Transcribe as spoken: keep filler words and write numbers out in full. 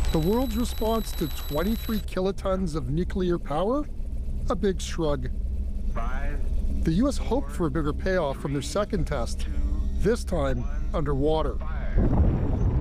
The world's response to twenty-three kilotons of nuclear power? A big shrug. Five, The U S hoped for a bigger payoff from their second test, this time underwater.